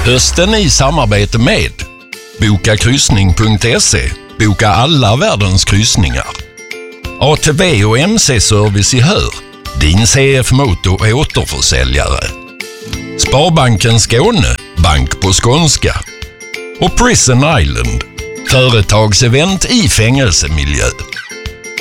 Hösten i samarbete med bokakryssning.se. Boka alla världens kryssningar. ATV och MC-service i Hör. Din CF Motor återförsäljare. Sparbanken Skåne. Bank på skånska. Och Prison Island. Företagsevent i fängelsemiljö.